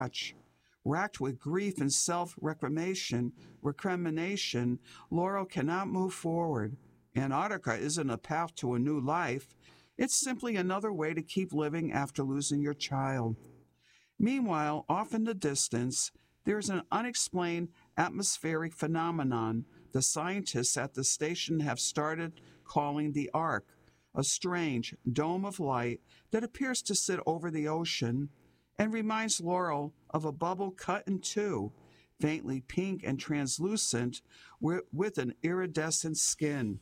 scratch. Racked with grief and recrimination, Laurel cannot move forward. Antarctica isn't a path to a new life. It's simply another way to keep living after losing your child. Meanwhile, off in the distance, there's an unexplained atmospheric phenomenon the scientists at the station have started calling the Arc, a strange dome of light that appears to sit over the ocean and reminds Laurel of a bubble cut in two, faintly pink and translucent with an iridescent skin.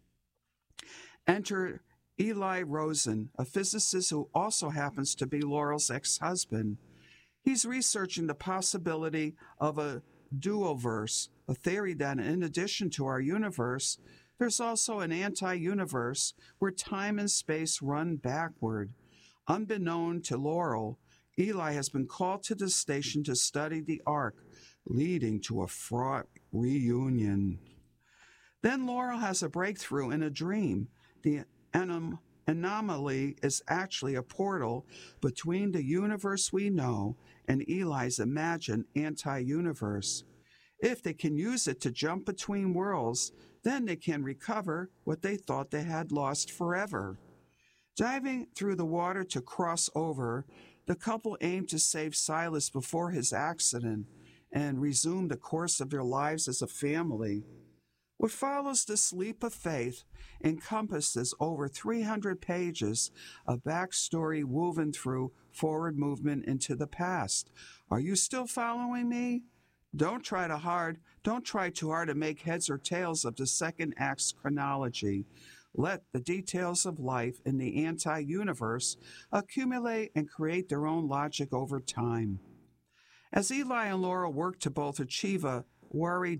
Enter Eli Rosen, a physicist who also happens to be Laurel's ex-husband. He's researching the possibility of a duoverse, a theory that in addition to our universe, there's also an anti-universe where time and space run backward. Unbeknown to Laurel, Eli has been called to the station to study the Arc, leading to a fraught reunion. Then Laurel has a breakthrough in a dream. The anomaly is actually a portal between the universe we know and Eli's imagined anti-universe. If they can use it to jump between worlds, then they can recover what they thought they had lost forever. Diving through the water to cross over, the couple aim to save Silas before his accident and resume the course of their lives as a family. What follows this leap of faith encompasses over 300 pages of backstory woven through forward movement into the past. Are you still following me? Don't try too hard to make heads or tails of the second act's chronology. Let the details of life in the anti-universe accumulate and create their own logic over time. As Eli and Laurel work to both achieve a worry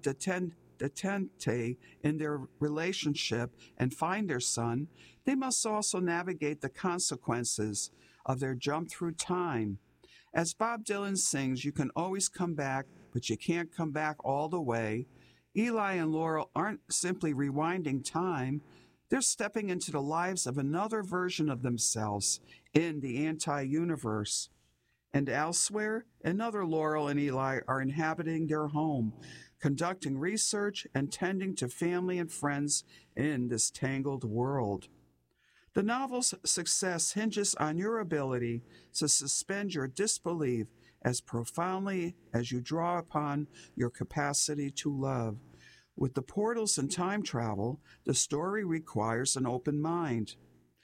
detente in their relationship and find their son, they must also navigate the consequences of their jump through time. As Bob Dylan sings, you can always come back, but you can't come back all the way. Eli and Laurel aren't simply rewinding time, they're stepping into the lives of another version of themselves in the anti-universe. And elsewhere, another Laurel and Eli are inhabiting their home, conducting research and tending to family and friends in this tangled world. The novel's success hinges on your ability to suspend your disbelief as profoundly as you draw upon your capacity to love. With the portals and time travel, the story requires an open mind.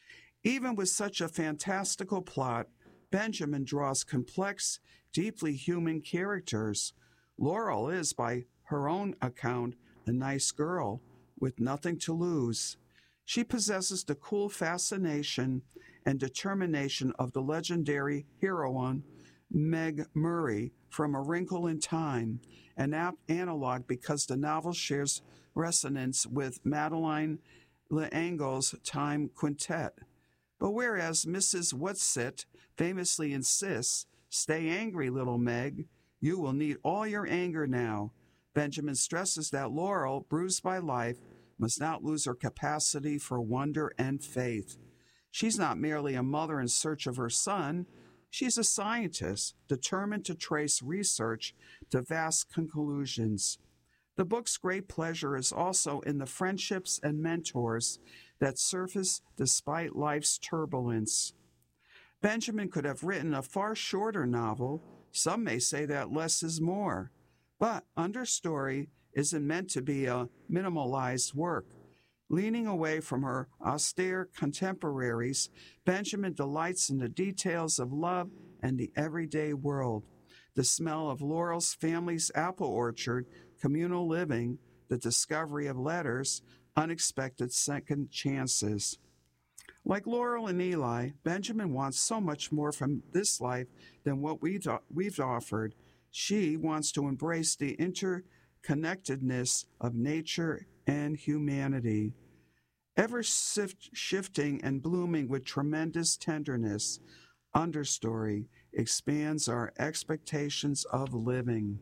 Even with such a fantastical plot, Benjamin draws complex, deeply human characters. Laurel is, by her own account, a nice girl with nothing to lose. She possesses the cool fascination and determination of the legendary heroine Meg Murray from A Wrinkle in Time, an apt analog because the novel shares resonance with Madeleine L'Engle's Time Quintet. But whereas Mrs. Whatsit famously insists, "Stay angry, little Meg. You will need all your anger now," Benjamin stresses that Laurel, bruised by life, must not lose her capacity for wonder and faith. She's not merely a mother in search of her son. She's a scientist, determined to trace research to vast conclusions. The book's great pleasure is also in the friendships and mentors that surface despite life's turbulence. Benjamin could have written a far shorter novel. Some may say that less is more. But Understory isn't meant to be a minimalized work. Leaning away from her austere contemporaries, Benjamin delights in the details of love and the everyday world. The smell of Laurel's family's apple orchard, communal living, the discovery of letters, unexpected second chances. Like Laurel and Eli, Benjamin wants so much more from this life than what we've offered. She wants to embrace the interconnectedness of nature and humanity. Ever shifting and blooming with tremendous tenderness, Understory expands our expectations of living.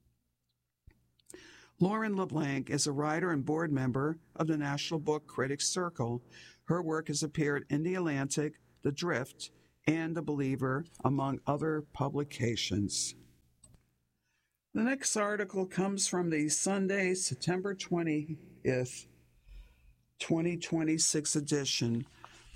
Lauren LeBlanc is a writer and board member of the National Book Critics Circle. Her work has appeared in The Atlantic, The Drift, and The Believer, among other publications. The next article comes from the Sunday, September 20th, 2026 edition.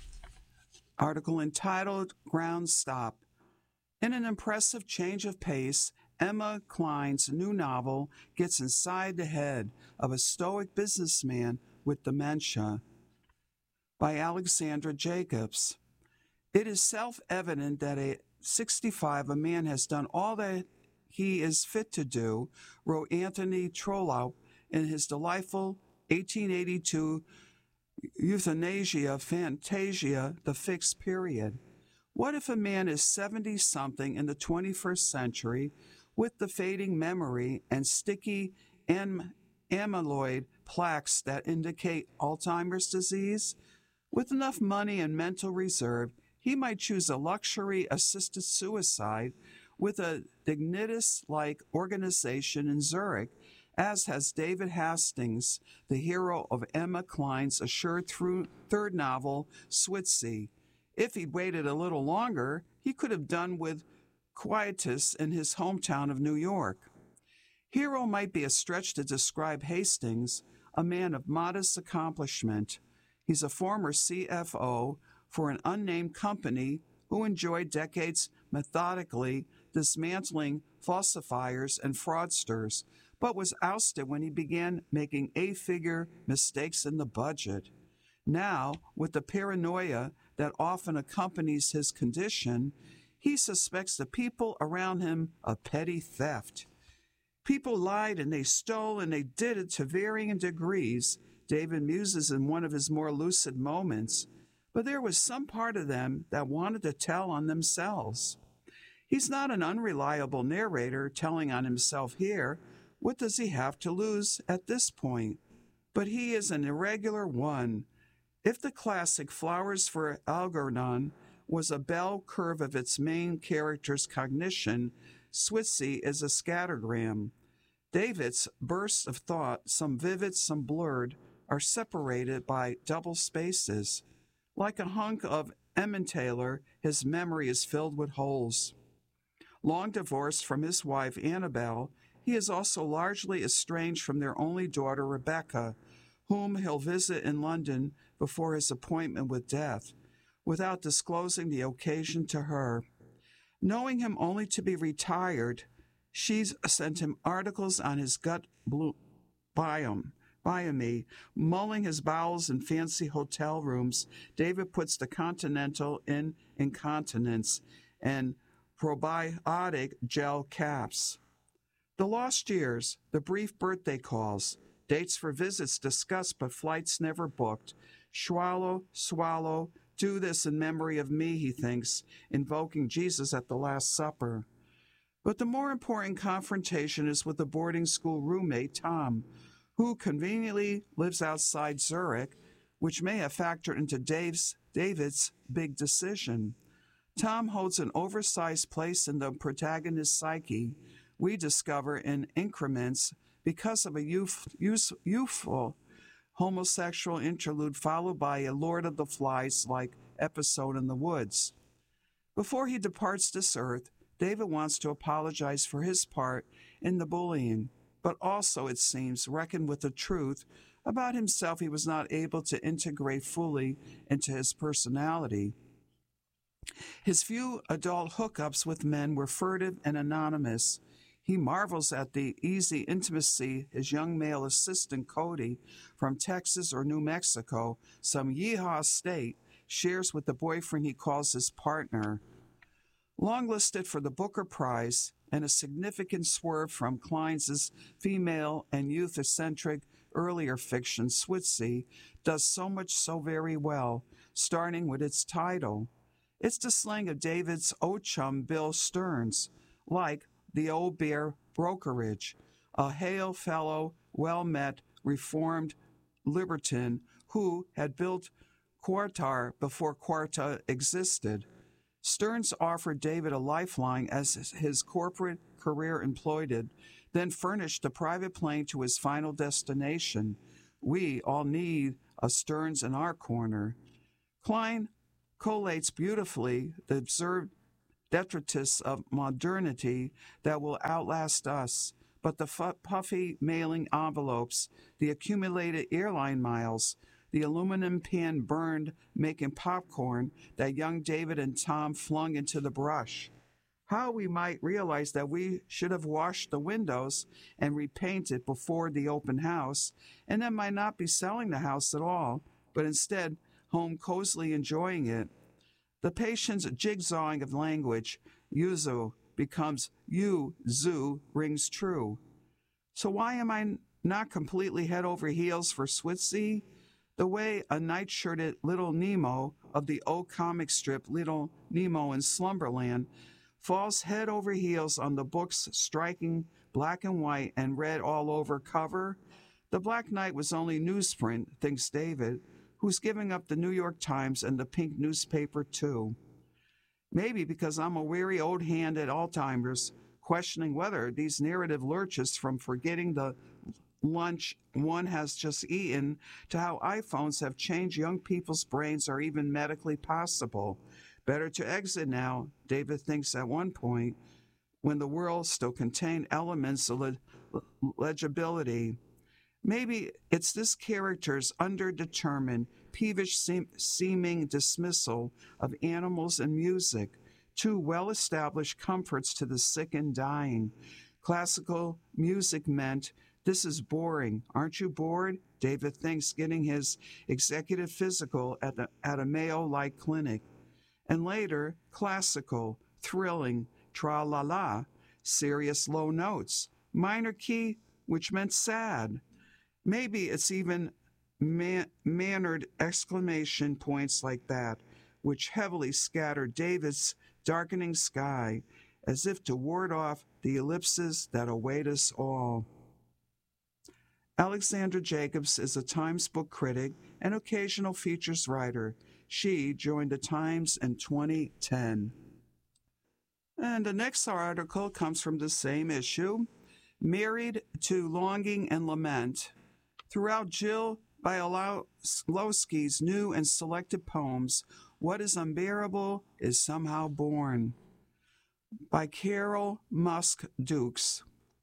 Article entitled Ground Stop. In an impressive change of pace, Emma Cline's new novel gets inside the head of a stoic businessman with dementia. By Alexandra Jacobs. It is self-evident that at 65 a man has done all that he is fit to do, wrote Anthony Trollope in his delightful 1882 Euthanasia Fantasia, The Fixed Period. What if a man is 70-something in the 21st century with the fading memory and sticky amyloid plaques that indicate Alzheimer's disease? With enough money and mental reserve, he might choose a luxury-assisted suicide with a Dignitas-like organization in Zurich, as has David Hastings, the hero of Emma Cline's assured third novel, Switzy. If he'd waited a little longer, he could have done with quietus in his hometown of New York. Hero might be a stretch to describe Hastings, a man of modest accomplishment. He's a former CFO for an unnamed company who enjoyed decades methodically dismantling falsifiers and fraudsters, but was ousted when he began making eight-figure mistakes in the budget. Now, with the paranoia that often accompanies his condition, he suspects the people around him of petty theft. People lied and they stole and they did it to varying degrees, David muses in one of his more lucid moments, but there was some part of them that wanted to tell on themselves. He's not an unreliable narrator telling on himself here. What does he have to lose at this point? But he is an irregular one. If the classic Flowers for Algernon was a bell curve of its main character's cognition, Switzy is a scattergram. David's bursts of thought, some vivid, some blurred, are separated by double spaces. Like a hunk of Emmentaler, his memory is filled with holes. Long divorced from his wife Annabel, he is also largely estranged from their only daughter Rebecca, whom he'll visit in London before his appointment with death, without disclosing the occasion to her. Knowing him only to be retired, she's sent him articles on his gut biome. Mulling his bowels in fancy hotel rooms, David puts the continental in incontinence and probiotic gel caps. The lost years, the brief birthday calls, dates for visits discussed but flights never booked. Swallow, do this in memory of me, he thinks, invoking Jesus at the Last Supper. But the more important confrontation is with the boarding school roommate, Tom, who conveniently lives outside Zurich, which may have factored into David's big decision. Tom holds an oversized place in the protagonist's psyche, we discover in increments because of a youthful homosexual interlude followed by a Lord of the Flies-like episode in the woods. Before he departs this earth, David wants to apologize for his part in the bullying, but also, it seems, reckon with the truth about himself he was not able to integrate fully into his personality. His few adult hookups with men were furtive and anonymous. He marvels at the easy intimacy his young male assistant Cody from Texas or New Mexico, some yeehaw state, shares with the boyfriend he calls his partner. Longlisted for the Booker Prize and a significant swerve from Cline's female and youth-eccentric earlier fiction, Switzy, does so much so very well, starting with its title. It's the slang of David's old chum Bill Stearns, like the Old Bear Brokerage, a hail fellow, well-met, reformed libertine who had built Quartar before Quarta existed. Stearns offered David a lifeline as his corporate career imploded, then furnished a private plane to his final destination. We all need a Stearns in our corner. Cline collates beautifully the absurd detritus of modernity that will outlast us, but the puffy mailing envelopes, the accumulated airline miles, the aluminum pan burned making popcorn that young David and Tom flung into the brush. How we might realize that we should have washed the windows and repainted before the open house, and then might not be selling the house at all, but instead home cozily enjoying it. The patient's jigsawing of language, yuzu, becomes you, zoo, rings true. So why am I not completely head over heels for Switzy? The way a night-shirted Little Nemo of the old comic strip Little Nemo in Slumberland falls head over heels on the book's striking black and white and red all over cover. The Black Knight was only newsprint, thinks David, who's giving up the New York Times and the pink newspaper too. Maybe because I'm a weary old hand at Alzheimer's, questioning whether these narrative lurches from forgetting the lunch one has just eaten to how iPhones have changed young people's brains are even medically possible. Better to exit now, David thinks at one point, when the world still contained elements of legibility. Maybe it's this character's underdetermined, peevish seeming dismissal of animals and music, two well-established comforts to the sick and dying. Classical music meant, "This is boring. Aren't you bored?" David thinks, getting his executive physical at a Mayo-like clinic. And later, classical, thrilling, tra-la-la, serious low notes, minor key, which meant sad. Maybe it's even mannered exclamation points like that, which heavily scattered David's darkening sky, as if to ward off the ellipses that await us all. Alexandra Jacobs is a Times book critic and occasional features writer. She joined the Times in 2010. And the next article comes from the same issue. Married to Longing and Lament. Throughout Jill Bialowski's new and selected poems, what is unbearable is somehow born. By Carol Musk Dukes.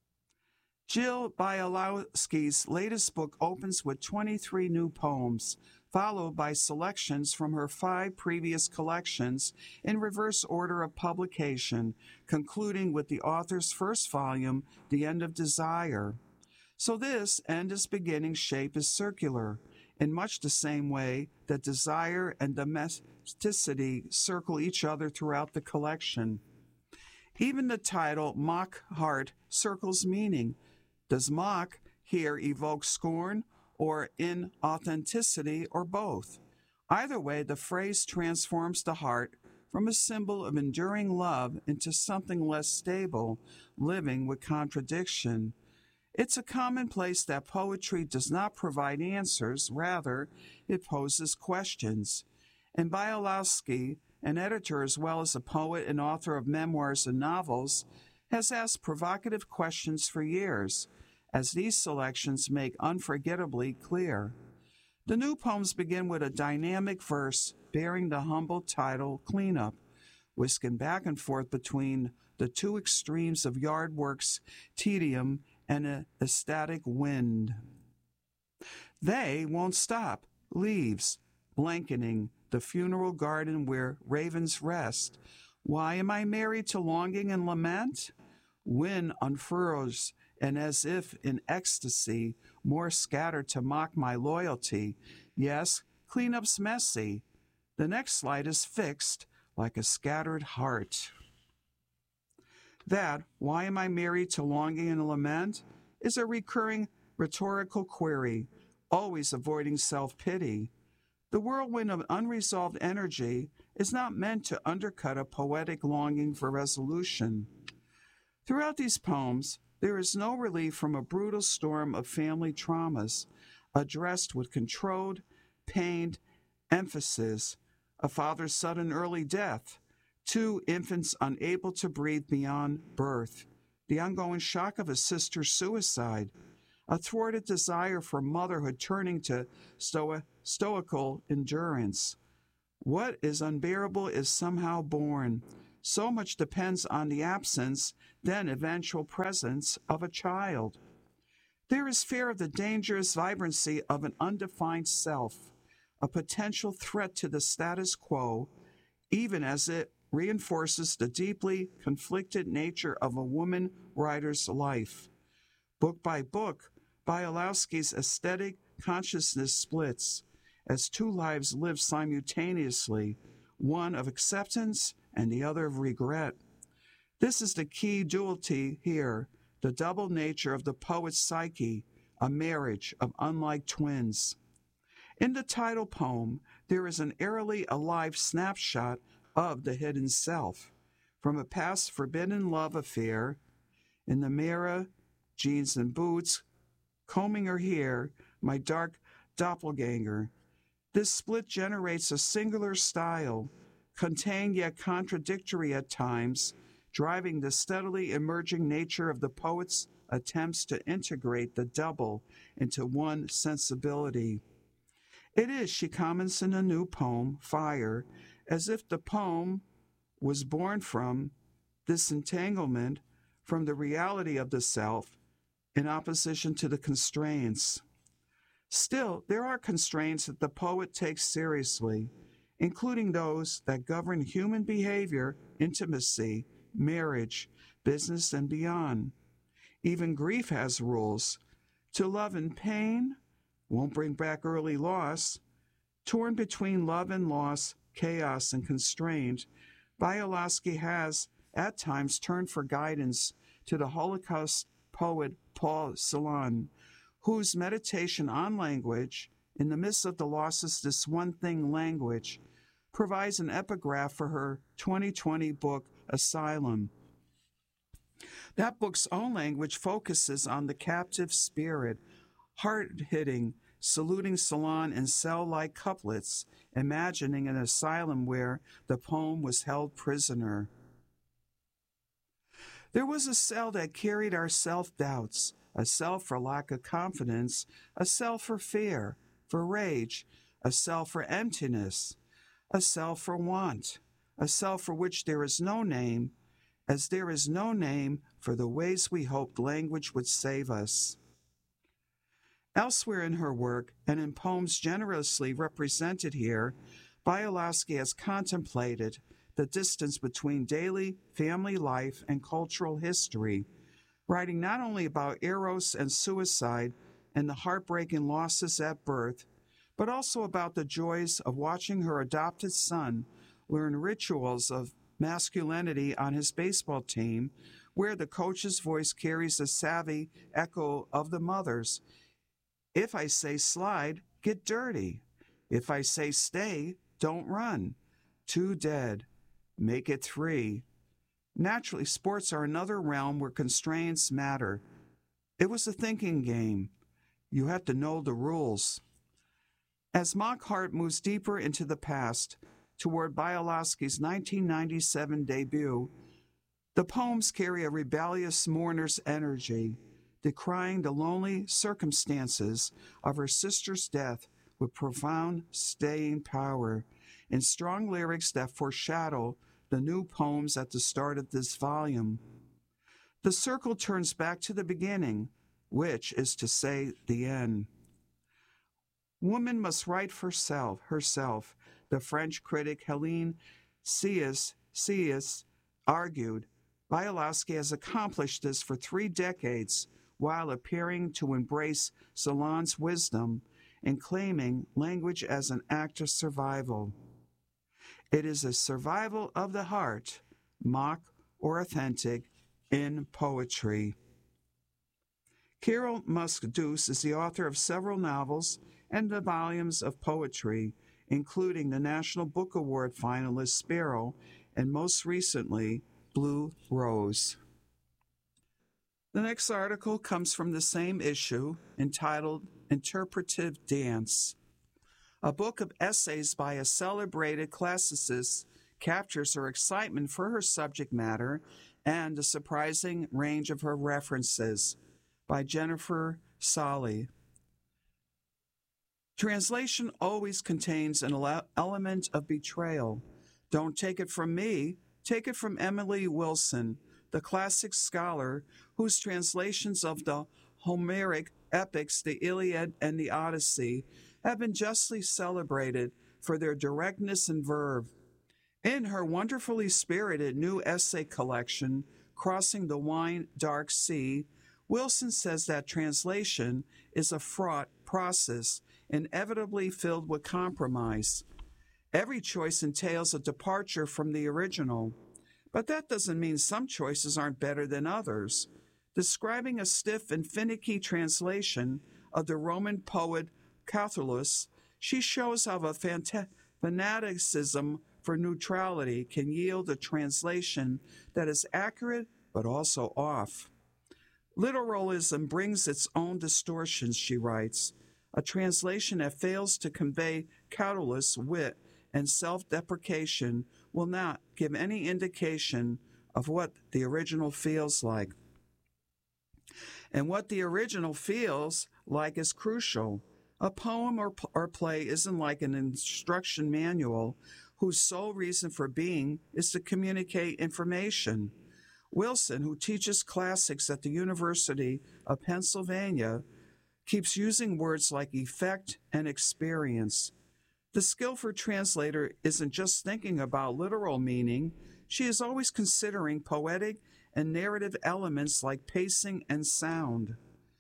Jill Bialowski's latest book opens with 23 new poems, followed by selections from her 5 previous collections in reverse order of publication, concluding with the author's first volume, The End of Desire. So this end is beginning shape is circular, in much the same way that desire and domesticity circle each other throughout the collection. Even the title, Mock Heart, circles meaning. Does mock here evoke scorn or inauthenticity or both? Either way, the phrase transforms the heart from a symbol of enduring love into something less stable, living with contradiction. It's a commonplace that poetry does not provide answers, rather, it poses questions. And Bialowski, an editor as well as a poet and author of memoirs and novels, has asked provocative questions for years, as these selections make unforgettably clear. The new poems begin with a dynamic verse bearing the humble title Cleanup, whisking back and forth between the two extremes of Yardwork's tedium and an ecstatic wind. They won't stop, leaves, blanketing the funeral garden where ravens rest. Why am I married to longing and lament? Wind unfurls, and as if in ecstasy, more scattered to mock my loyalty. Yes, cleanup's messy. The next slide is fixed like a scattered heart. That, why am I married to longing and lament, is a recurring rhetorical query, always avoiding self-pity. The whirlwind of unresolved energy is not meant to undercut a poetic longing for resolution. Throughout these poems, there is no relief from a brutal storm of family traumas, addressed with controlled, pained emphasis: a father's sudden early death, 2 infants unable to breathe beyond birth, the ongoing shock of a sister's suicide, a thwarted desire for motherhood turning to stoical endurance. What is unbearable is somehow born. so much depends on the absence, then eventual presence, of a child. There is fear of the dangerous vibrancy of an undefined self, a potential threat to the status quo, even as it reinforces the deeply conflicted nature of a woman writer's life. Book by book, Bialowski's aesthetic consciousness splits as two lives live simultaneously, one of acceptance and the other of regret. This is the key duality here, the double nature of the poet's psyche, a marriage of unlike twins. In the title poem, there is an eerily alive snapshot of the hidden self, from a past forbidden love affair, in the mirror, jeans and boots, combing her hair, my dark doppelganger. This split generates a singular style, contained yet contradictory at times, driving the steadily emerging nature of the poet's attempts to integrate the double into one sensibility. It is, she comments in a new poem, Fire, as if the poem was born from this entanglement from the reality of the self in opposition to the constraints. Still, there are constraints that the poet takes seriously, including those that govern human behavior, intimacy, marriage, business, and beyond. Even grief has rules. To love in pain won't bring back early loss. Torn between love and loss, chaos and constraint, Bialowski has, at times, turned for guidance to the Holocaust poet Paul Celan, whose meditation on language, in the midst of the losses this one thing language, provides an epigraph for her 2020 book, Asylum. That book's own language focuses on the captive spirit, hard-hitting, saluting Celan in cell-like couplets, imagining an asylum where the poem was held prisoner. There was a cell that carried our self-doubts, a cell for lack of confidence, a cell for fear, for rage, a cell for emptiness, a cell for want, a cell for which there is no name, as there is no name for the ways we hoped language would save us. Elsewhere in her work, and in poems generously represented here, Bialowski has contemplated the distance between daily family life and cultural history, writing not only about eros and suicide and the heartbreaking losses at birth, but also about the joys of watching her adopted son learn rituals of masculinity on his baseball team, where the coach's voice carries a savvy echo of the mother's. If I say slide, get dirty. If I say stay, don't run. 2 dead. Make it 3. Naturally, sports are another realm where constraints matter. It was a thinking game. You had to know the rules. As Mockhart moves deeper into the past, toward Bialowski's 1997 debut, the poems carry a rebellious mourner's energy, decrying the lonely circumstances of her sister's death with profound staying power, in strong lyrics that foreshadow the new poems at the start of this volume. The circle turns back to the beginning, which is to say, the end. Woman must write for herself, the French critic Hélène Ceyes argued. Bialowski has accomplished this for 3 decades while appearing to embrace Celan's wisdom and claiming language as an act of survival. It is a survival of the heart, mock or authentic, in poetry. Carol Musk-Deuce is the author of several novels and the volumes of poetry, including the National Book Award finalist Sparrow and most recently, Blue Rose. The next article comes from the same issue, entitled Interpretive Dance. A book of essays by a celebrated classicist captures her excitement for her subject matter and the surprising range of her references, by Jennifer Solly. Translation always contains an element of betrayal. Don't take it from me, Take it from Emily Wilson, the classic scholar whose translations of the Homeric epics, the Iliad and the Odyssey, have been justly celebrated for their directness and verve. In her wonderfully spirited new essay collection, Crossing the Wine Dark Sea, Wilson says that translation is a fraught process, inevitably filled with compromise. Every choice entails a departure from the original, but that doesn't mean some choices aren't better than others. Describing a stiff and finicky translation of the Roman poet Catullus, she shows how a fanaticism for neutrality can yield a translation that is accurate but also off. Literalism brings its own distortions, she writes. A translation that fails to convey Catullus' wit and self-deprecation will not give any indication of what the original feels like. And what the original feels like is crucial. A poem or play isn't like an instruction manual whose sole reason for being is to communicate information. Wilson, who teaches classics at the University of Pennsylvania, keeps using words like effect and experience. The skillful translator isn't just thinking about literal meaning, she is always considering poetic and narrative elements like pacing and sound.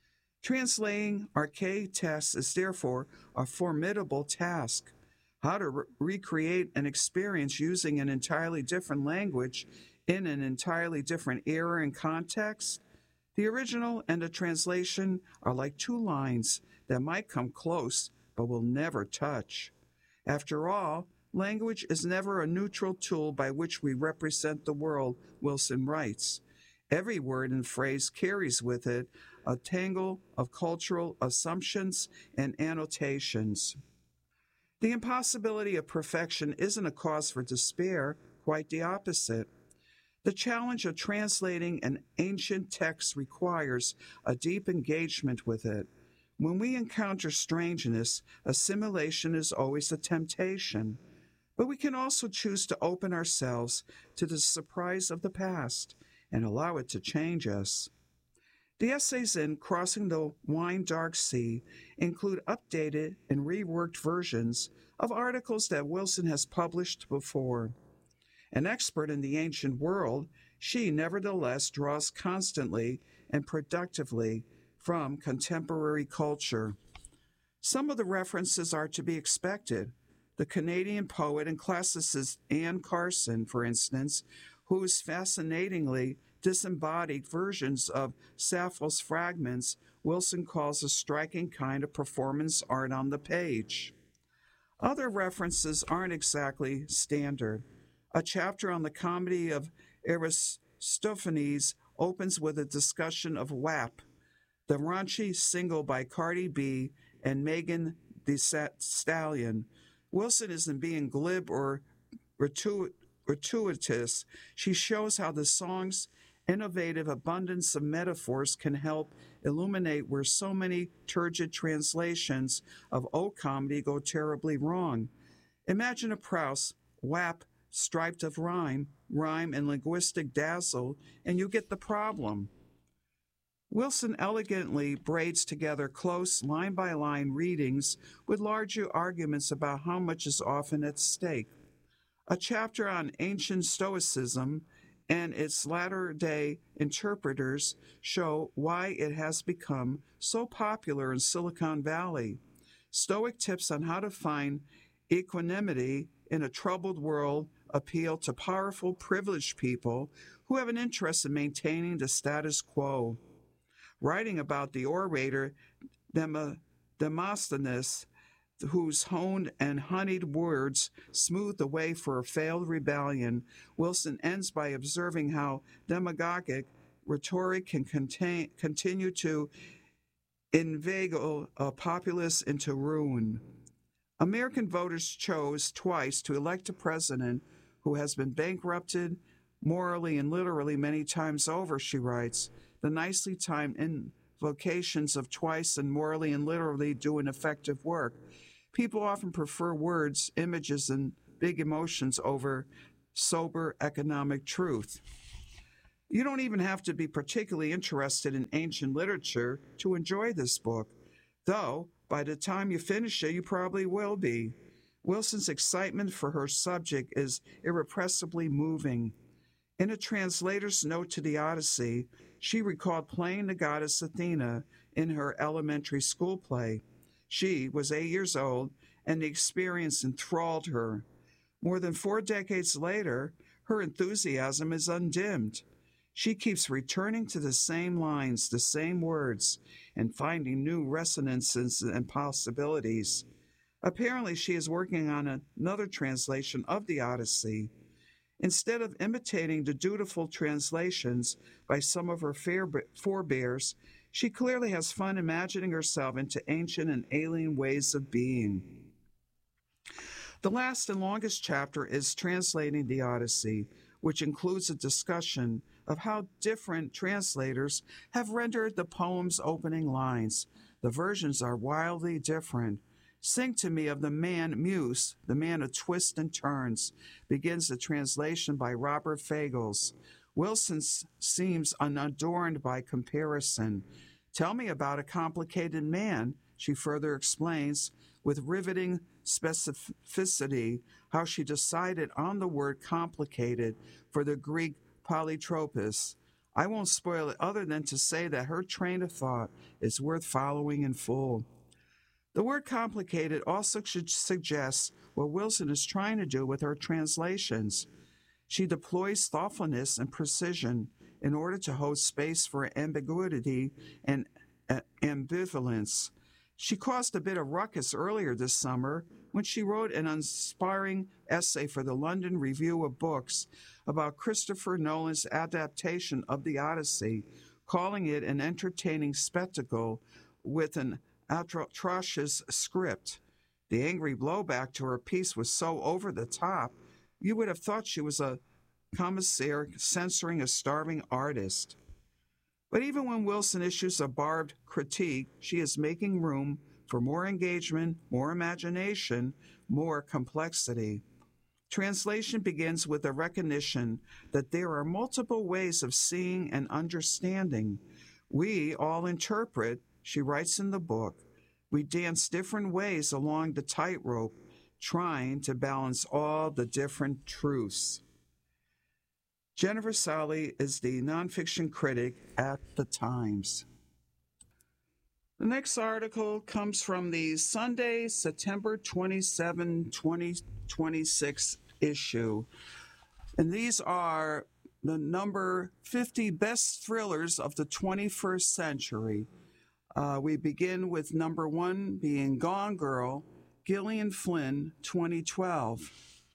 Translating archaic texts is therefore a formidable task. How to recreate an experience using an entirely different language in an entirely different era and context? The original and the translation are like two lines that might come close but will never touch. After all, language is never a neutral tool by which we represent the world, Wilson writes. Every word and phrase carries with it a tangle of cultural assumptions and annotations. The impossibility of perfection isn't a cause for despair, quite the opposite. The challenge of translating an ancient text requires a deep engagement with it. When we encounter strangeness, assimilation is always a temptation. But we can also choose to open ourselves to the surprise of the past and allow it to change us. The essays in Crossing the Wine Dark Sea include updated and reworked versions of articles that Wilson has published before. An expert in the ancient world, she nevertheless draws constantly and productively from contemporary culture. Some of the references are to be expected. The Canadian poet and classicist Anne Carson, for instance, whose fascinatingly disembodied versions of Sappho's fragments Wilson calls a striking kind of performance art on the page. Other references aren't exactly standard. A chapter on the comedy of Aristophanes opens with a discussion of WAP, the raunchy single by Cardi B and Megan Thee Stallion. Wilson isn't being glib or gratuitous. She shows how the song's innovative abundance of metaphors can help illuminate where so many turgid translations of old comedy go terribly wrong. Imagine a Proust, WAP, striped of rhyme, and linguistic dazzle, and you get the problem. Wilson elegantly braids together close, line-by-line readings with larger arguments about how much is often at stake. A chapter on ancient Stoicism and its latter-day interpreters show why it has become so popular in Silicon Valley. Stoic tips on how to find equanimity in a troubled world appeal to powerful, privileged people who have an interest in maintaining the status quo. Writing about the orator Demosthenes, whose honed and honeyed words smoothed the way for a failed rebellion, Wilson ends by observing how demagogic rhetoric can continue to inveigle a populace into ruin. American voters chose twice to elect a president who has been bankrupted morally and literally many times over, she writes. The nicely timed invocations of twice and morally and literally do an effective work. People often prefer words, images, and big emotions over sober economic truth. You don't even have to be particularly interested in ancient literature to enjoy this book, though by the time you finish it, you probably will be. Wilson's excitement for her subject is irrepressibly moving. In a translator's note to the Odyssey, she recalled playing the goddess Athena in her elementary school play. She was 8 years old, and the experience enthralled her. More than 4 decades later, her enthusiasm is undimmed. She keeps returning to the same lines, the same words, and finding new resonances and possibilities. Apparently, she is working on another translation of the Odyssey. Instead of imitating the dutiful translations by some of her forebears, she clearly has fun imagining herself into ancient and alien ways of being. The last and longest chapter is Translating the Odyssey, which includes a discussion of how different translators have rendered the poem's opening lines. The versions are wildly different. Sing to me of the man Muse, the man of twists and turns, begins the translation by Robert Fagles. Wilson seems unadorned by comparison. Tell me about a complicated man, she further explains, with riveting specificity, how she decided on the word complicated for the Greek polytropos. I won't spoil it other than to say that her train of thought is worth following in full. The word complicated also suggests what Wilson is trying to do with her translations. She deploys thoughtfulness and precision in order to hold space for ambiguity and ambivalence. She caused a bit of ruckus earlier this summer when she wrote an inspiring essay for the London Review of Books about Christopher Nolan's adaptation of the Odyssey, calling it an entertaining spectacle with an atrocious script. The angry blowback to her piece was so over the top, you would have thought she was a commissaire censoring a starving artist. But even when Wilson issues a barbed critique, she is making room for more engagement, more imagination, more complexity. Translation begins with a recognition that there are multiple ways of seeing and understanding. We all interpret, she writes in the book. We dance different ways along the tightrope, trying to balance all the different truths. Jennifer Sally is the nonfiction critic at The Times. The next article comes from the Sunday, September 27, 2026 issue. And these are the number 50 best thrillers of the 21st century. We begin with number 1 being Gone Girl, Gillian Flynn, 2012.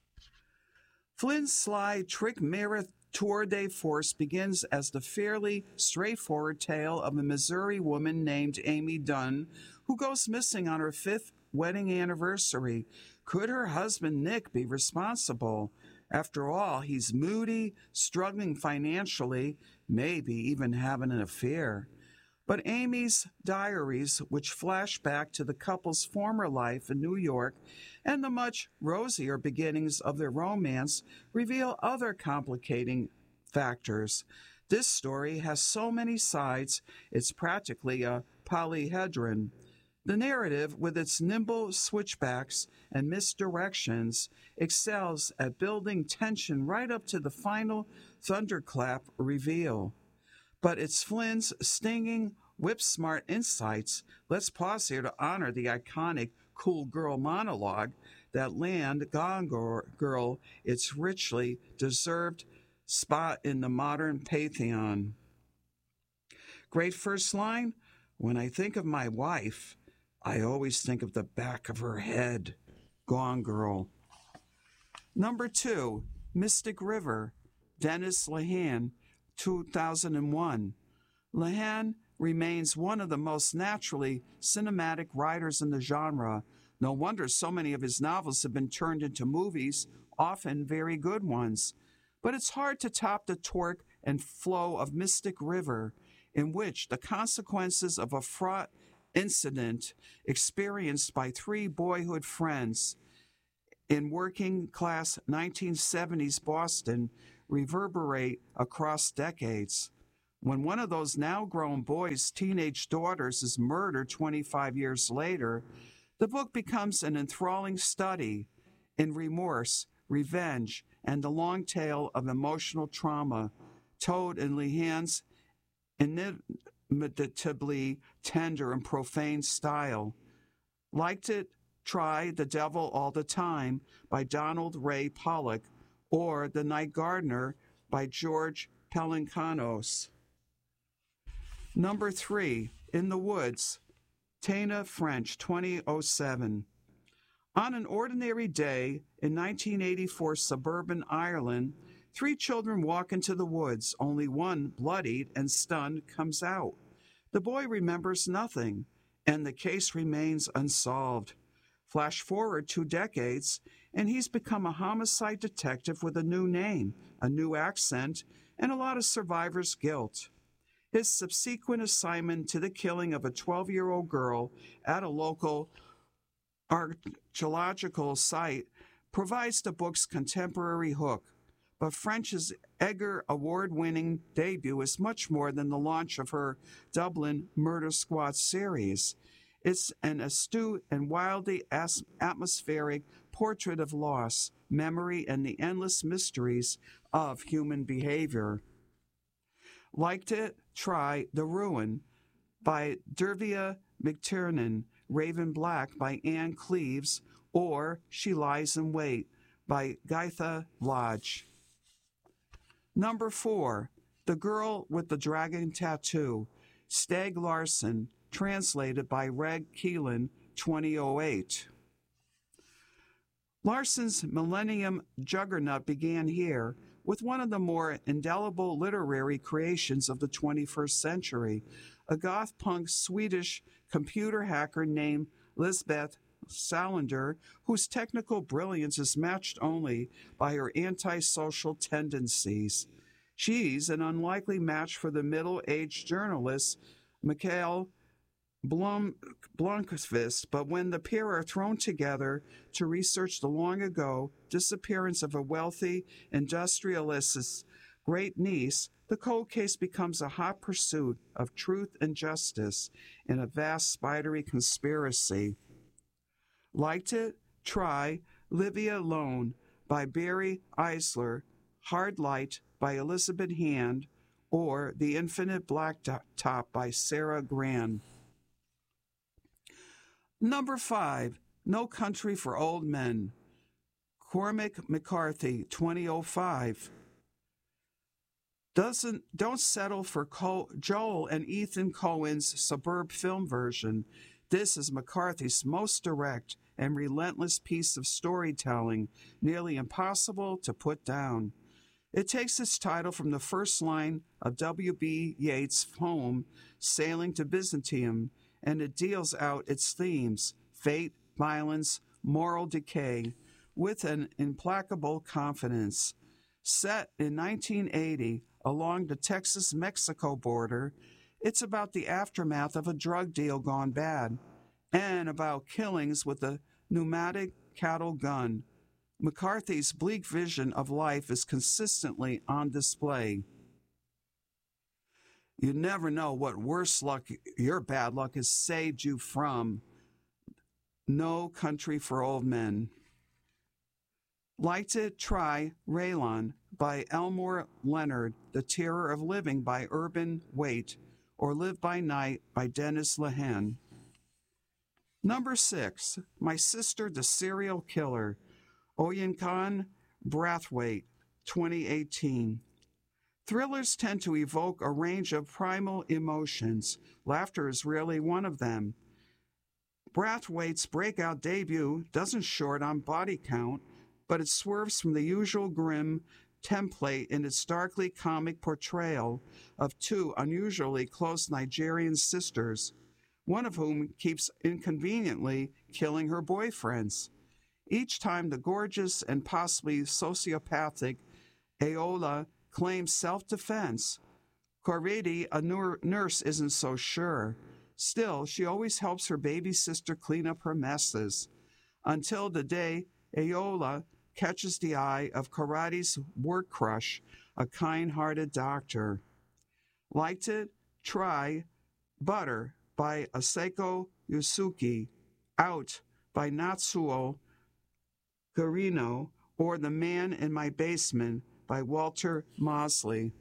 Flynn's sly trick mirror tour de force begins as the fairly straightforward tale of a Missouri woman named Amy Dunn who goes missing on her 5th wedding anniversary. Could her husband Nick be responsible? After all, he's moody, struggling financially, maybe even having an affair. But Amy's diaries, which flash back to the couple's former life in New York and the much rosier beginnings of their romance, reveal other complicating factors. This story has so many sides, it's practically a polyhedron. The narrative, with its nimble switchbacks and misdirections, excels at building tension right up to the final thunderclap reveal. But it's Flynn's stinging, whip-smart insights, let's pause here to honor the iconic cool girl monologue, that land Gone Girl its richly deserved spot in the modern pantheon. Great first line, when I think of my wife, I always think of the back of her head. Gone Girl. Number 2, Mystic River, Dennis Lehane, 2001. Lehane remains one of the most naturally cinematic writers in the genre. No wonder so many of his novels have been turned into movies, often very good ones. But it's hard to top the torque and flow of Mystic River, in which the consequences of a fraught incident experienced by 3 boyhood friends in working-class 1970s Boston reverberate across decades. When one of those now-grown boys' teenage daughters is murdered 25 years later, the book becomes an enthralling study in remorse, revenge, and the long tale of emotional trauma told in Lehan's inimitably tender and profane style. Liked it? Try The Devil All the Time by Donald Ray Pollock or The Night Gardener by George Pelecanos. Number 3, In the Woods, Tana French, 2007. On an ordinary day in 1984 suburban Ireland, 3 children walk into the woods. Only one, bloodied and stunned, comes out. The boy remembers nothing, and the case remains unsolved. Flash forward 2 decades, and he's become a homicide detective with a new name, a new accent, and a lot of survivor's guilt. His subsequent assignment to the killing of a 12-year-old girl at a local archaeological site provides the book's contemporary hook. But French's Edgar Award-winning debut is much more than the launch of her Dublin Murder Squad series. It's an astute and wildly atmospheric portrait of loss, memory, and the endless mysteries of human behavior. Liked it? Try The Ruin by Dervia McTiernan, Raven Black by Anne Cleves, or She Lies in Wait by Gaitha Lodge. Number 4, The Girl with the Dragon Tattoo, Steg Larsson, translated by Reg Keelan, 2008. Larsson's Millennium Juggernaut began here with one of the more indelible literary creations of the 21st century, a goth punk Swedish computer hacker named Lisbeth Salander, whose technical brilliance is matched only by her antisocial tendencies. She's an unlikely match for the middle-aged journalist Mikhail Blomkvist, but when the pair are thrown together to research the long-ago disappearance of a wealthy industrialist's great niece, the cold case becomes a hot pursuit of truth and justice in a vast spidery conspiracy. Liked it? Try Livia Lone by Barry Eisler, Hard Light by Elizabeth Hand, or The Infinite Blacktop by Sarah Gran. Number 5, No Country for Old Men, Cormac McCarthy, 2005. Don't settle for Joel and Ethan Coen's Suburb film version. This is McCarthy's most direct and relentless piece of storytelling, nearly impossible to put down. It takes its title from the first line of W.B. Yeats' poem, Sailing to Byzantium, and it deals out its themes, fate, violence, moral decay, with an implacable confidence. Set in 1980 along the Texas-Mexico border, it's about the aftermath of a drug deal gone bad, and about killings with a pneumatic cattle gun. McCarthy's bleak vision of life is consistently on display. You never know what worse luck your bad luck has saved you from. No Country for Old Men. Liked it? Try Raylon by Elmore Leonard, The Terror of Living by Urban Waite, or Live by Night by Dennis Lehane. Number 6, My Sister the Serial Killer, Oyinkan Brathwaite, 2018. Thrillers tend to evoke a range of primal emotions. Laughter is really one of them. Brathwaite's breakout debut doesn't short on body count, but it swerves from the usual grim template in its darkly comic portrayal of 2 unusually close Nigerian sisters, one of whom keeps inconveniently killing her boyfriends. Each time the gorgeous and possibly sociopathic Aola claims self-defense, Korede, a nurse, isn't so sure. Still, she always helps her baby sister clean up her messes, until the day Aola catches the eye of Karate's work crush, a kind-hearted doctor. Liked it? Try Butter by Asako Yusuke, Out by Natsuo Garino, or The Man in My Basement by Walter Mosley.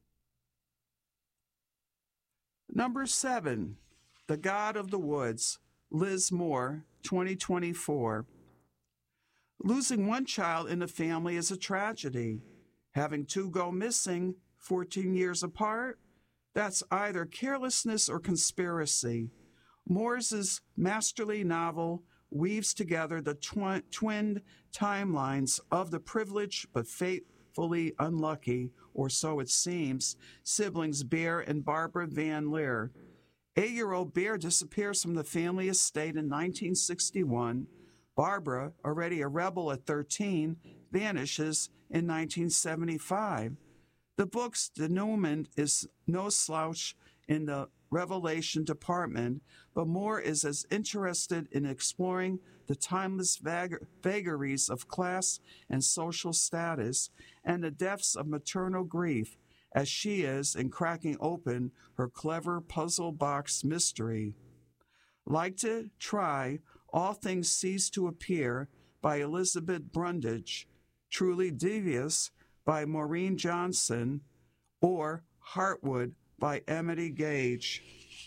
Number 7, The God of the Woods, Liz Moore, 2024. Losing one child in a family is a tragedy. Having two go missing 14 years apart? That's either carelessness or conspiracy. Moore's masterly novel weaves together the twinned timelines of the privileged but fatefully unlucky, or so it seems, siblings Bear and Barbara Van Leer. 8-year-old Bear disappears from the family estate in 1961. Barbara, already a rebel at 13, vanishes in 1975. The book's denouement is no slouch in the revelation department, but Moore is as interested in exploring the timeless vagaries of class and social status and the depths of maternal grief as she is in cracking open her clever puzzle box mystery. Liked it? Try All Things Cease to Appear by Elizabeth Brundage, Truly Devious by Maureen Johnson, or Heartwood by Emily Gage.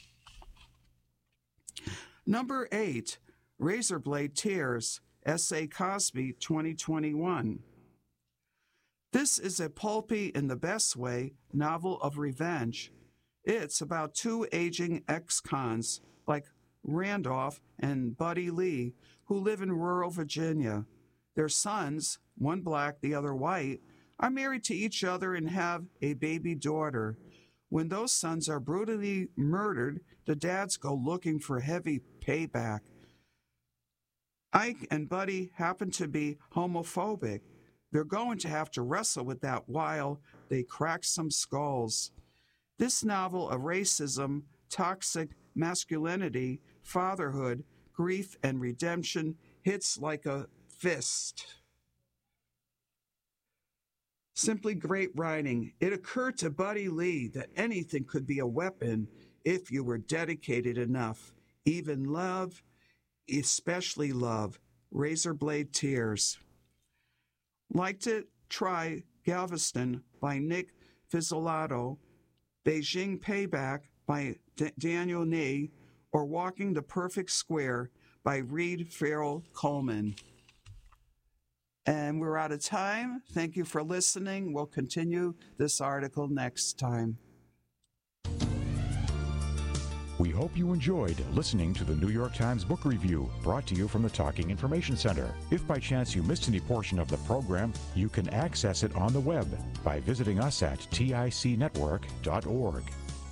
Number 8, Razorblade Tears, S.A. Cosby, 2021. This is a pulpy, in the best way, novel of revenge. It's about two aging ex-cons, like Randolph and Buddy Lee, who live in rural Virginia. Their sons, one black, the other white, are married to each other and have a baby daughter. When those sons are brutally murdered, the dads go looking for heavy payback. Ike and Buddy happen to be homophobic. They're going to have to wrestle with that while they crack some skulls. This novel of racism, toxic masculinity, fatherhood, grief, and redemption hits like a fist. Simply great writing. It occurred to Buddy Lee that anything could be a weapon if you were dedicated enough. Even love, especially love. Razorblade Tears. Liked it? Try Galveston by Nick Pizzolatto, Beijing Payback by Daniel Nee, or Walking the Perfect Square by Reed Farrell Coleman. And we're out of time. Thank you for listening. We'll continue this article next time. We hope you enjoyed listening to the New York Times Book Review, brought to you from the Talking Information Center. If by chance you missed any portion of the program, you can access it on the web by visiting us at ticnetwork.org.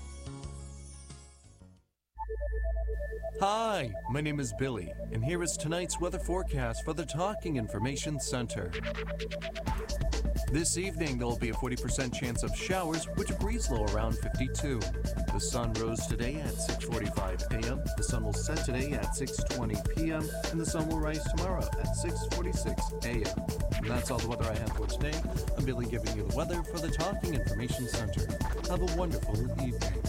Hi, my name is Billy, and here is tonight's weather forecast for the Talking Information Center. This evening, there will be a 40% chance of showers, with a breeze low around 52. The sun rose today at 6:45 a.m., the sun will set today at 6:20 p.m., and the sun will rise tomorrow at 6:46 a.m. And that's all the weather I have for today. I'm Billy giving you the weather for the Talking Information Center. Have a wonderful evening.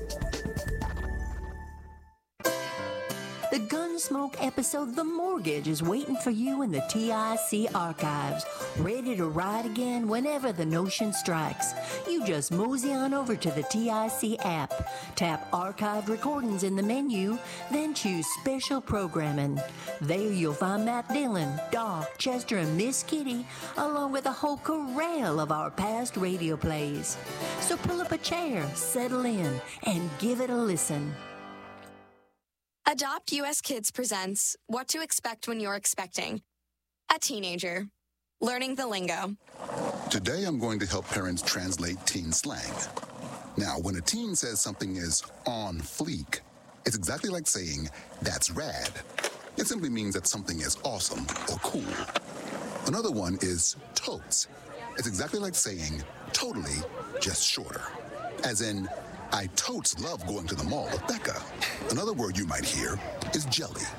The Gunsmoke episode The Mortgage is waiting for you in the TIC archives, ready to ride again whenever the notion strikes. You just mosey on over to the TIC app, tap Archived Recordings in the menu, then choose Special Programming. There you'll find Matt Dillon, Doc, Chester, and Miss Kitty, along with a whole corral of our past radio plays. So pull up a chair, settle in, and give it a listen. Adopt US Kids presents What to Expect When You're Expecting. A teenager. Learning the lingo. Today I'm going to help parents translate teen slang. Now, when a teen says something is on fleek, it's exactly like saying, that's rad. It simply means that something is awesome or cool. Another one is totes. It's exactly like saying, totally, just shorter. As in, I totes love going to the mall with Becca. Another word you might hear is jelly.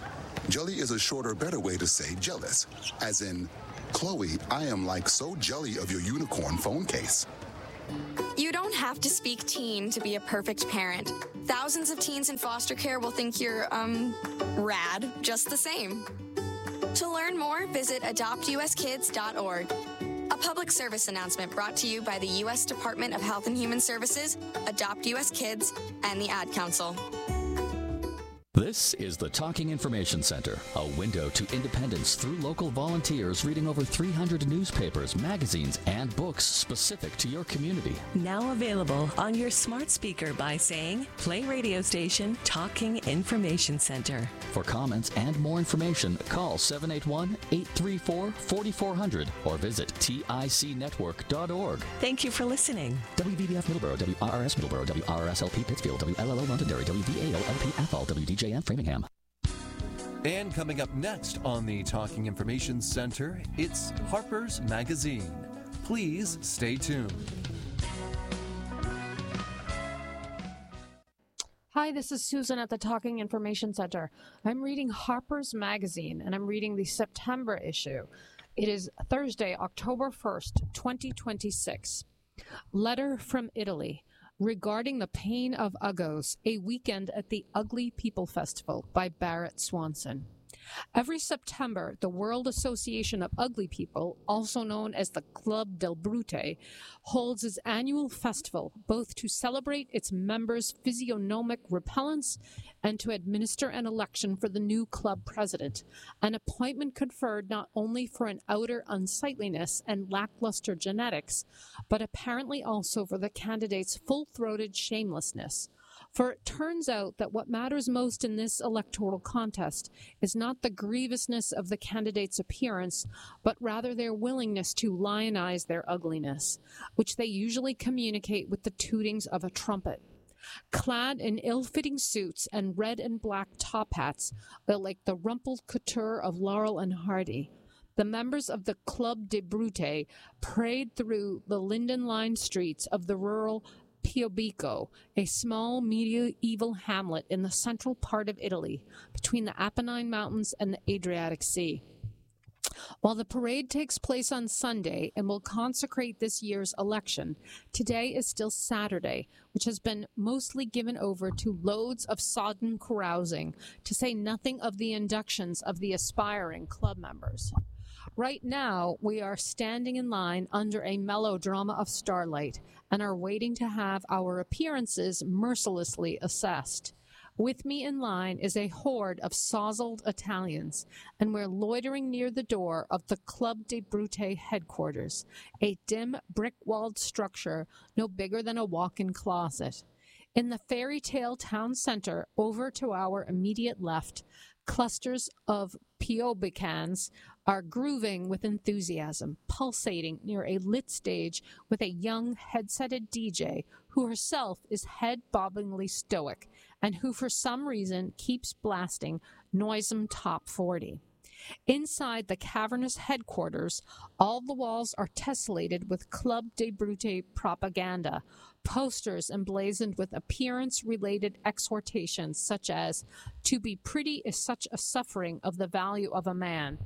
Jelly is a shorter, better way to say jealous, as in, Chloe, I am like so jelly of your unicorn phone case. You don't have to speak teen to be a perfect parent. Thousands of teens in foster care will think you're, rad, just the same. To learn more, visit adoptuskids.org. A public service announcement brought to you by the U.S. Department of Health and Human Services, Adopt U.S. Kids, and the Ad Council. This is the Talking Information Center, a window to independence through local volunteers reading over 300 newspapers, magazines, and books specific to your community. Now available on your smart speaker by saying, play radio station Talking Information Center. For comments and more information, call 781-834-4400 or visit ticnetwork.org. Thank you for listening. WVBF Middleborough, WRRS Middleborough, WRSLP Pittsfield, WLLO Londonderry, WVALLP Athol, WDJN Framingham. And coming up next on the Talking Information Center, it's Harper's Magazine. Please stay tuned. Hi, this is Susan at the Talking Information Center. I'm reading Harper's Magazine, and I'm reading the September issue. It is Thursday, October 1st, 2026. Letter from Italy. Regarding the Pain of Uggos, a weekend at the Ugly People Festival by Barrett Swanson. Every September, the World Association of Ugly People, also known as the Club del Brute, holds its annual festival both to celebrate its members' physiognomic repellence and to administer an election for the new club president, an appointment conferred not only for an outer unsightliness and lackluster genetics, but apparently also for the candidate's full-throated shamelessness. For it turns out that what matters most in this electoral contest is not the grievousness of the candidate's appearance, but rather their willingness to lionize their ugliness, which they usually communicate with the tootings of a trumpet. Clad in ill-fitting suits and red and black top hats, like the rumpled couture of Laurel and Hardy, the members of the Club de Brute parade through the linden-lined streets of the rural Piobico, a small medieval hamlet in the central part of Italy, between the Apennine Mountains and the Adriatic Sea. While the parade takes place on Sunday and will consecrate this year's election, today is still Saturday, which has been mostly given over to loads of sodden carousing, to say nothing of the inductions of the aspiring club members. Right now, we are standing in line under a melodrama of starlight and are waiting to have our appearances mercilessly assessed. With me in line is a horde of sozzled Italians, and we're loitering near the door of the Club de Brute headquarters, a dim, brick-walled structure no bigger than a walk-in closet. In the fairy tale town center, over to our immediate left, clusters of Piobicans are grooving with enthusiasm, pulsating near a lit stage with a young, headsetted DJ who herself is head-bobbingly stoic and who for some reason keeps blasting noisome top 40. Inside the cavernous headquarters, all the walls are tessellated with Club de Brute propaganda, posters emblazoned with appearance-related exhortations such as, "To be pretty is such a suffering of the value of a man,"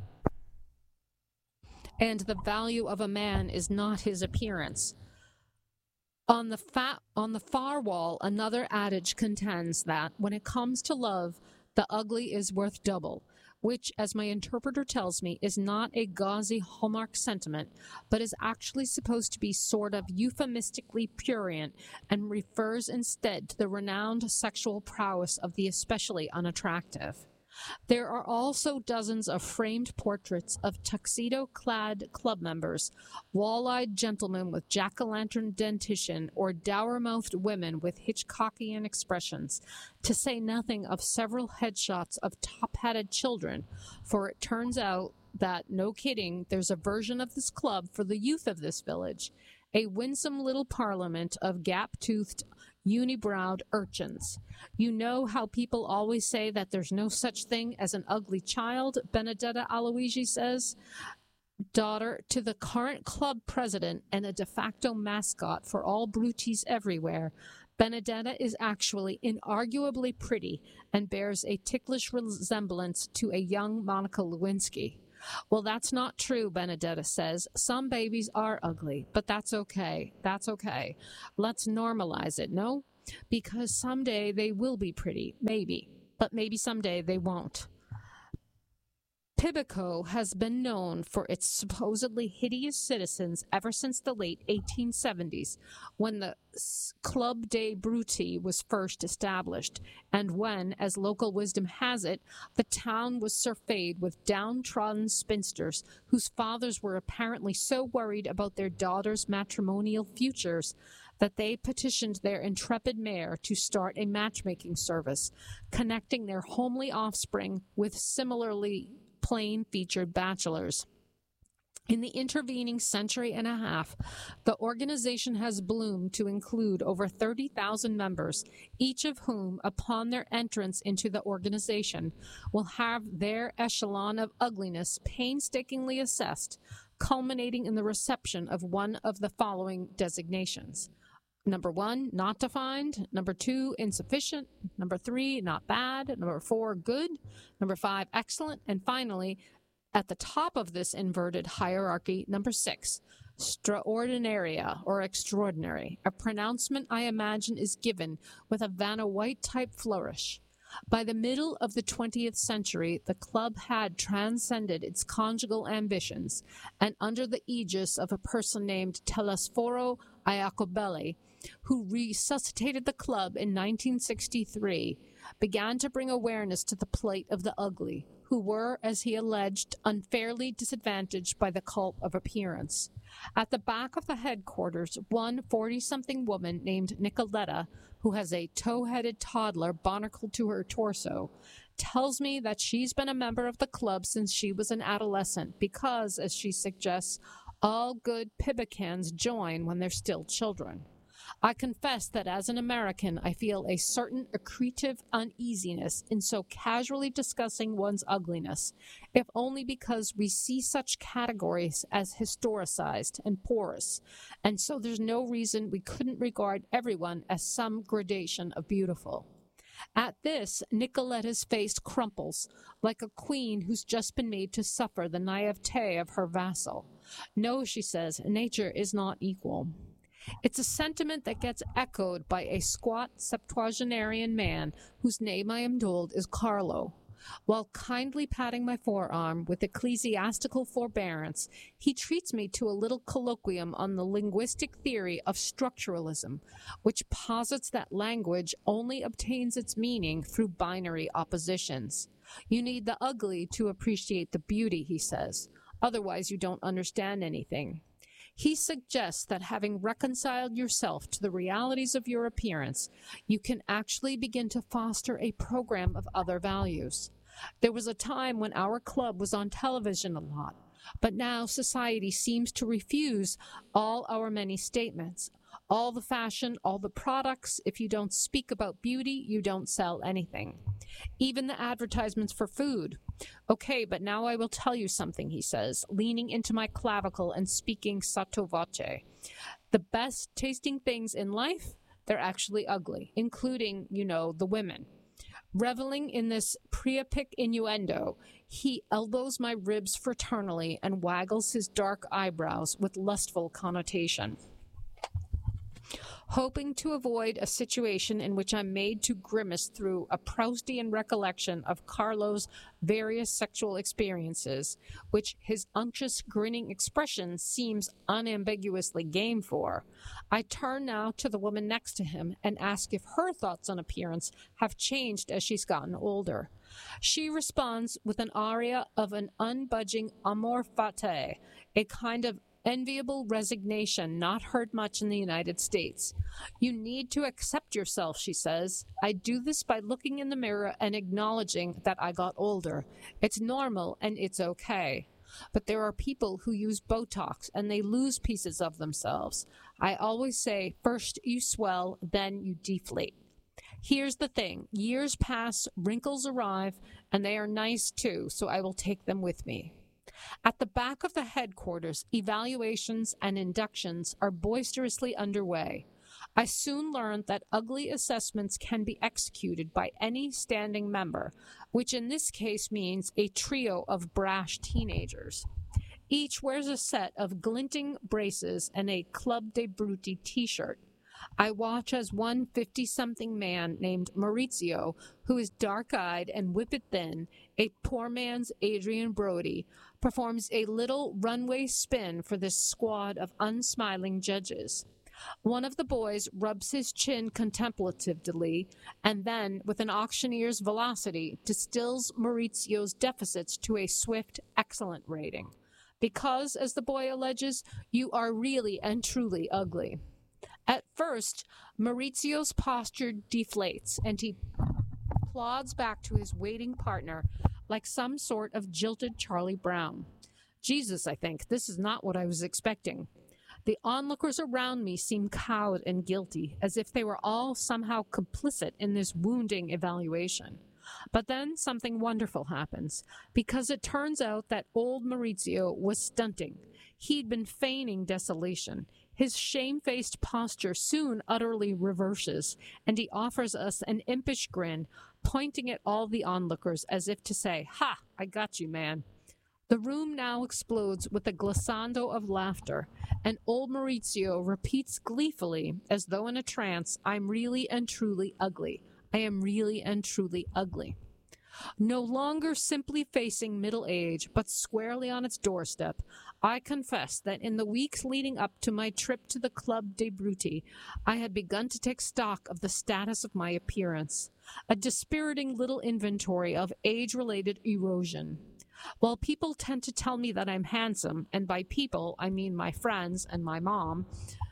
and "The value of a man is not his appearance." On the far wall, another adage contends that, when it comes to love, the ugly is worth double, which, as my interpreter tells me, is not a gauzy Hallmark sentiment, but is actually supposed to be sort of euphemistically prurient and refers instead to the renowned sexual prowess of the especially unattractive. There are also dozens of framed portraits of tuxedo-clad club members, wall-eyed gentlemen with jack-o'-lantern dentition, or dour-mouthed women with Hitchcockian expressions, to say nothing of several headshots of top-hatted children, for it turns out that, no kidding, there's a version of this club for the youth of this village, a winsome little parliament of gap-toothed, unibrowed urchins. You know how people always say that there's no such thing as an ugly child, Benedetta Aloisi says, daughter to the current club president and a de facto mascot for all Brutis everywhere. Benedetta is actually inarguably pretty and bears a ticklish resemblance to a young Monica Lewinsky. Well, that's not true, Benedetta says. Some babies are ugly, but that's okay. That's okay. Let's normalize it, no? Because someday they will be pretty, maybe. But maybe someday they won't. Pimlico has been known for its supposedly hideous citizens ever since the late 1870s, when the Club des Bruti was first established, and when, as local wisdom has it, the town was surfeited with downtrodden spinsters whose fathers were apparently so worried about their daughters' matrimonial futures that they petitioned their intrepid mayor to start a matchmaking service, connecting their homely offspring with similarly plain-featured bachelors. In the intervening century and a half, the organization has bloomed to include over 30,000 members, each of whom, upon their entrance into the organization, will have their echelon of ugliness painstakingly assessed, culminating in the reception of one of the following designations. Number 1, not defined. Number 2, insufficient. Number 3, not bad. Number 4, good. Number 5, excellent. And finally, at the top of this inverted hierarchy, number 6, straordinaria, or extraordinary. A pronouncement I imagine is given with a Vanna White-type flourish. By the middle of the 20th century, the club had transcended its conjugal ambitions, and under the aegis of a person named Telesforo Iacobelli, who resuscitated the club in 1963, began to bring awareness to the plight of the ugly, who were, as he alleged, unfairly disadvantaged by the cult of appearance. At the back of the headquarters, one 40-something woman named Nicoletta, who has a tow-headed toddler barnacled to her torso, tells me that she's been a member of the club since she was an adolescent because, as she suggests, all good Pibicans join when they're still children. I confess that as an American, I feel a certain accretive uneasiness in so casually discussing one's ugliness, if only because we see such categories as historicized and porous, and so there's no reason we couldn't regard everyone as some gradation of beautiful. At this, Nicoletta's face crumples, like a queen who's just been made to suffer the naivete of her vassal. No, she says, nature is not equal. It's a sentiment that gets echoed by a squat septuagenarian man whose name I am told is Carlo. While kindly patting my forearm with ecclesiastical forbearance, he treats me to a little colloquium on the linguistic theory of structuralism, which posits that language only obtains its meaning through binary oppositions. You need the ugly to appreciate the beauty, he says. Otherwise, you don't understand anything. He suggests that having reconciled yourself to the realities of your appearance, you can actually begin to foster a program of other values. There was a time when our club was on television a lot, but now society seems to refuse all our many statements. All the fashion, all the products. If you don't speak about beauty, you don't sell anything. Even the advertisements for food. Okay, but now I will tell you something, he says, leaning into my clavicle and speaking sotto voce. The best tasting things in life, they're actually ugly, including, the women. Reveling in this priapic innuendo, he elbows my ribs fraternally and waggles his dark eyebrows with lustful connotation. Hoping to avoid a situation in which I'm made to grimace through a Proustian recollection of Carlo's various sexual experiences, which his unctuous grinning expression seems unambiguously game for, I turn now to the woman next to him and ask if her thoughts on appearance have changed as she's gotten older. She responds with an aria of an unbudging amor fati, a kind of enviable resignation not heard much in the United States. You need to accept yourself, she says. I do this by looking in the mirror and acknowledging that I got older. It's normal and it's okay. But there are people who use Botox and they lose pieces of themselves. I always say, first you swell, then you deflate. Here's the thing. Years pass, wrinkles arrive, and they are nice too, so I will take them with me. At the back of the headquarters, evaluations and inductions are boisterously underway. I soon learned that ugly assessments can be executed by any standing member, which in this case means a trio of brash teenagers. Each wears a set of glinting braces and a Club de Bruti t-shirt. I watch as one 50-something man named Maurizio, who is dark-eyed and whippet-thin, a poor man's Adrian Brody, performs a little runway spin for this squad of unsmiling judges. One of the boys rubs his chin contemplatively and then, with an auctioneer's velocity, distills Maurizio's deficits to a swift, excellent rating. Because, as the boy alleges, you are really and truly ugly. At first, Maurizio's posture deflates, and he plods back to his waiting partner like some sort of jilted Charlie Brown. Jesus, I think, this is not what I was expecting. The onlookers around me seem cowed and guilty, as if they were all somehow complicit in this wounding evaluation. But then something wonderful happens, because it turns out that old Maurizio was stunting. He'd been feigning desolation. His shamefaced posture soon utterly reverses, and he offers us an impish grin, pointing at all the onlookers as if to say, "Ha, I got you, man." The room now explodes with a glissando of laughter, and old Maurizio repeats gleefully, as though in a trance, "I'm really and truly ugly. I am really and truly ugly." No longer simply facing middle age, but squarely on its doorstep, I confess that in the weeks leading up to my trip to the Club de Bruti, I had begun to take stock of the status of my appearance, a dispiriting little inventory of age-related erosion. While people tend to tell me that I'm handsome, and by people I mean my friends and my mom,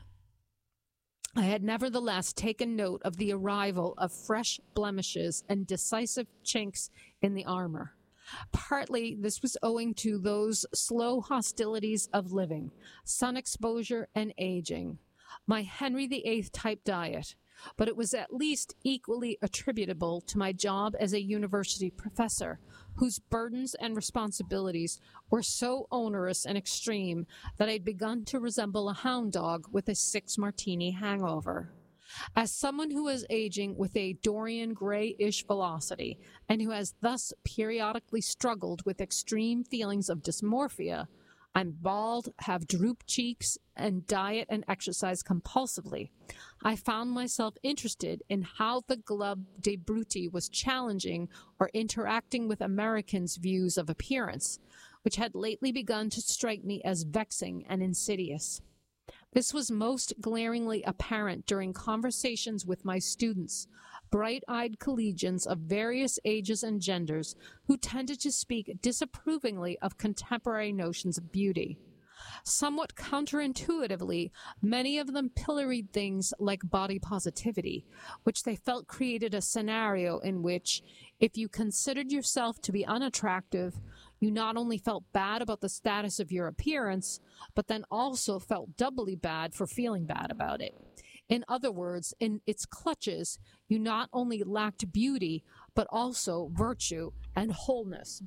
I had nevertheless taken note of the arrival of fresh blemishes and decisive chinks in the armor. Partly this was owing to those slow hostilities of living, sun exposure and aging, my Henry VIII type diet, but it was at least equally attributable to my job as a university professor, whose burdens and responsibilities were so onerous and extreme that I'd begun to resemble a hound dog with a 6-martini hangover. As someone who is aging with a Dorian Gray-ish velocity, and who has thus periodically struggled with extreme feelings of dysmorphia, I'm bald, have drooped cheeks, and diet and exercise compulsively. I found myself interested in how the Club de Bruti was challenging or interacting with Americans' views of appearance, which had lately begun to strike me as vexing and insidious. This was most glaringly apparent during conversations with my students, bright-eyed collegians of various ages and genders who tended to speak disapprovingly of contemporary notions of beauty. Somewhat counterintuitively, many of them pilloried things like body positivity, which they felt created a scenario in which, if you considered yourself to be unattractive, you not only felt bad about the status of your appearance, but then also felt doubly bad for feeling bad about it. In other words, in its clutches, you not only lacked beauty, but also virtue and wholeness.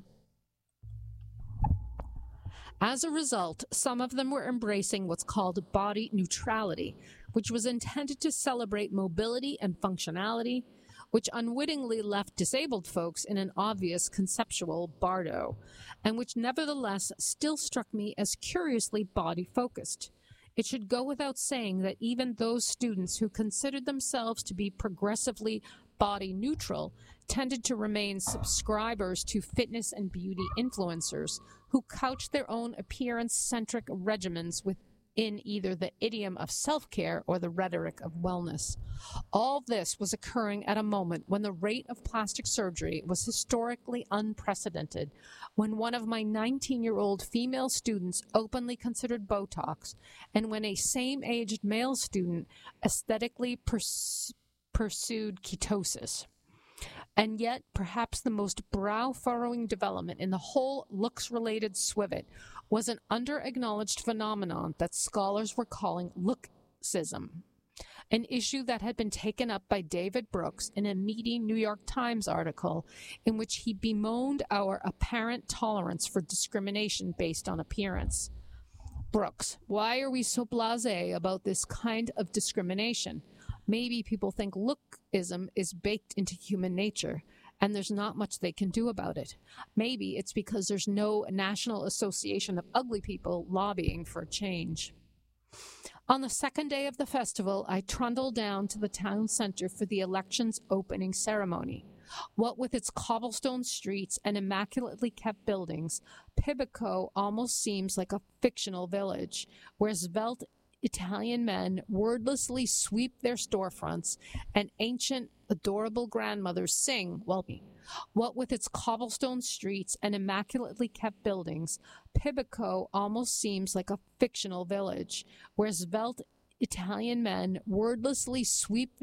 As a result, some of them were embracing what's called body neutrality, which was intended to celebrate mobility and functionality, which unwittingly left disabled folks in an obvious conceptual bardo, and which nevertheless still struck me as curiously body-focused. It should go without saying that even those students who considered themselves to be progressively body neutral tended to remain subscribers to fitness and beauty influencers who couched their own appearance-centric regimens within either the idiom of self-care or the rhetoric of wellness. All this was occurring at a moment when the rate of plastic surgery was historically unprecedented, when one of my 19-year-old female students openly considered Botox, and when a same-aged male student aesthetically pursued ketosis. And yet, perhaps the most brow-furrowing development in the whole looks-related swivet was an under-acknowledged phenomenon that scholars were calling looksism, an issue that had been taken up by David Brooks in a meaty New York Times article in which he bemoaned our apparent tolerance for discrimination based on appearance. Brooks, why are we so blasé about this kind of discrimination? Maybe people think lookism is baked into human nature, and there's not much they can do about it. Maybe it's because there's no National Association of Ugly People lobbying for change. On the second day of the festival, I trundled down to the town center for the election's opening ceremony. What with its cobblestone streets and immaculately kept buildings, Pimlico almost seems like a fictional village, where svelte Italian men wordlessly sweep their storefronts and ancient, adorable grandmothers sing while what with its cobblestone streets and immaculately kept buildings, Pimlico almost seems like a fictional village, where svelte Italian men wordlessly sweep